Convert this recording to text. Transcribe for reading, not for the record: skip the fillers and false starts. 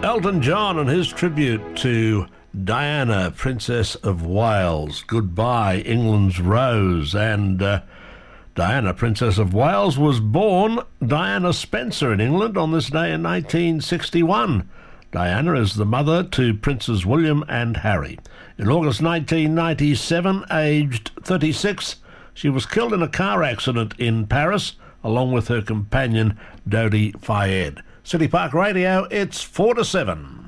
Elton John and his tribute to Diana, Princess of Wales. Goodbye, England's Rose. And Diana, Princess of Wales, was born Diana Spencer in England on this day in 1961. Diana is the mother to Princes William and Harry. In August 1997, aged 36, she was killed in a car accident in Paris, along with her companion, Dodi Fayed. City Park Radio, it's 4 to 7.